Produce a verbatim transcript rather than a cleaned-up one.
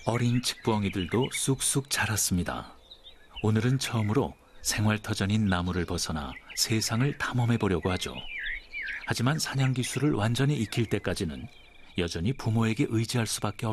어린 칡부엉이들도 쑥쑥 자랐습니다. 오늘은 처음으로 생활터전인 나무를 벗어나 세상을 탐험해 보려고 하죠. 하지만 사냥 기술을 완전히 익힐 때까지는 여전히 부모에게 의지할 수밖에